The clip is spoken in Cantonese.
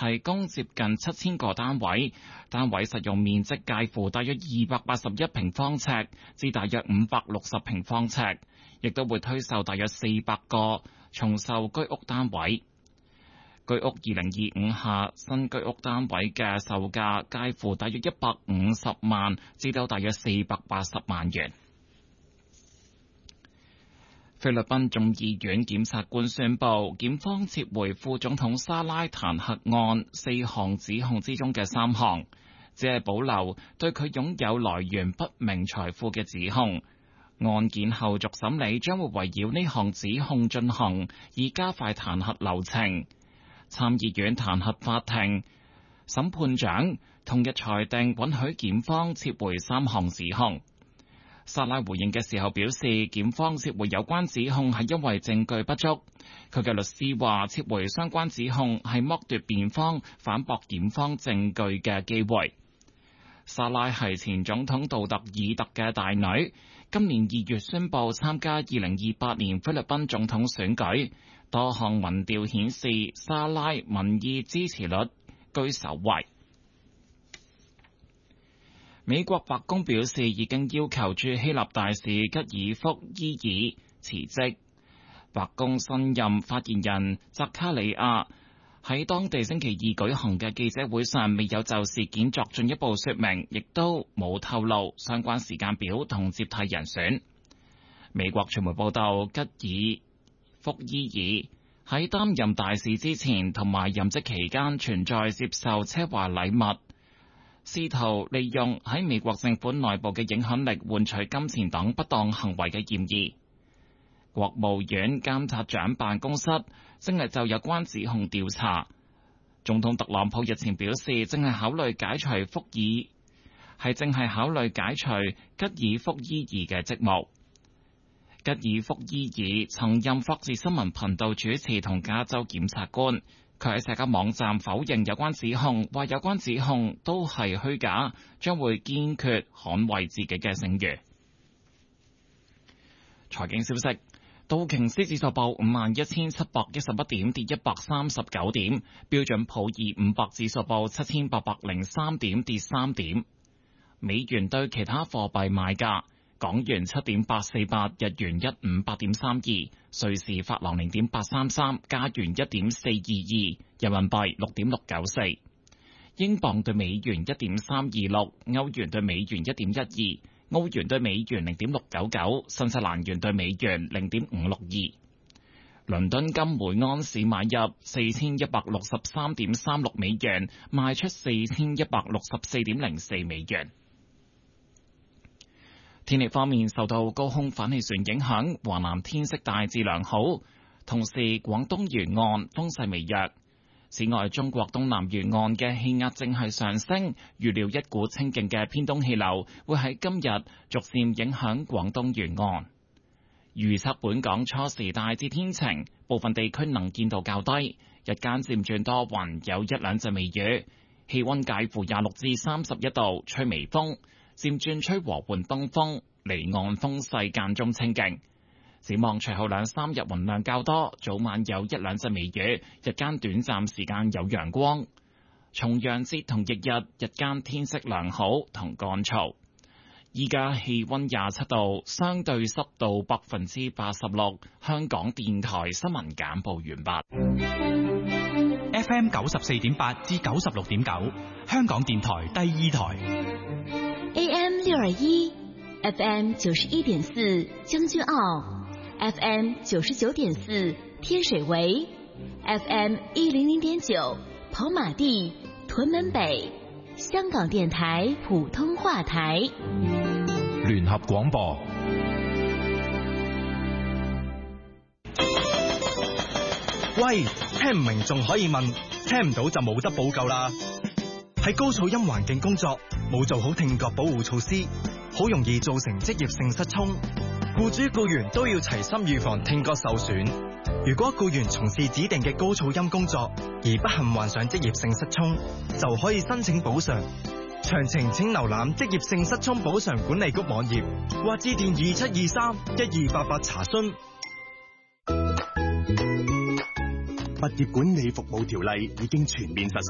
提供接近7000個單位，單位實用面積介乎大約281平方尺至大約560平方尺，亦都會推售大約400個重售居屋單位。居屋2025下新居屋單位嘅售價介乎大約150萬至到大約480萬元。菲律賓眾議院檢察官宣布，檢方撤回副總統沙拉彈劾案4項指控之中嘅3項，只係保留對佢擁有來源不明財富嘅指控。案件後續審理將會圍繞呢項指控進行，以加快彈劾流程。參議院彈劾法庭審判長同日裁定允許檢方撤回3項指控。沙拉回應嘅時候表示，檢方撤回有關指控係因為證據不足。佢嘅律師話，撤回相關指控係剝奪辯方反駁檢方證據嘅機會。沙拉係前總統杜特爾特嘅大女，今年2月宣布參加2028年菲律賓總統選舉。多項民調顯示，沙拉民意支持率居首位。美國白宮表示，已經要求駐希臘大使吉爾福伊爾辭職。白宮新任發言人扎卡里亞喺當地星期二舉行嘅記者會上，未有就事件作進一步說明，亦都冇透露相關時間表同接替人選。美國傳媒報道，吉爾福伊爾喺擔任大使之前同埋任職期間存在接受奢華禮物，試圖利用喺美國政府內部嘅影響力換取金錢等不當行為嘅嫌疑。國務院監察長辦公室正係就有關指控調查。總統特朗普日前表示，正係考慮解除吉爾福伊爾嘅職務。吉爾福伊爾曾任霍士新聞頻道主持同加州檢察官，佢喺社交網站否認有關指控，話有關指控都係虛假，將會堅決捍衛自己嘅聲譽。財經消息，道瓊斯指數報51,711點，跌139點；標準普爾500指數報7,803點，跌3點。美元對其他貨幣賣價。港元7.848，日元158.32，瑞士法郎0.833，加元1.422，人民幣6.694，英鎊對美元1.326，歐元對美元1.12，澳元對美元0.699，新西蘭元對美元0.562。倫敦金每安士買入4163.36美元，賣出4164.04美元。天氣方面，受到高空反氣旋影響，華南天色大致良好，同時廣東沿岸風勢微弱。此外，中國東南沿岸嘅氣壓正係上升，預料一股清勁嘅偏東氣流會喺今日逐漸影響廣東沿岸。預測本港初時大致天晴，部分地區能見度較低，日間漸轉多雲，有1兩陣微雨，氣溫介乎26至31度，吹微風。漸轉吹和緩東風，離岸風勢間中清勁。展望隨後2、3日雲量較多，早晚有1兩陣微雨，日間短暫時間有陽光。重陽節同翌日日間天色良好同乾燥。依家氣溫27度，相對濕度86%。香港電台新聞簡報完畢。 FM 94.8至96.9，香港電台第2台。 AM 621 ，FM 91.4將軍澳 ，FM 99.4天水圍 ，FM 100.9跑馬地屯門北，香港電台普通話台。 聯合廣播。 喂，聽唔明仲可以問，聽唔到就冇得補救啦。喺高噪音環境工作，冇做好聽覺保護措施，好容易造成職業性失聰。僱主僱員都要齊心預防聽覺受損。如果僱員從事指定嘅高噪音工作，而不幸患上職業性失聰，就可以申請補償。詳情請瀏覽職業性失聰補償管理局網頁，或致電2723-1288查詢。 物業管理服務條例已經全面實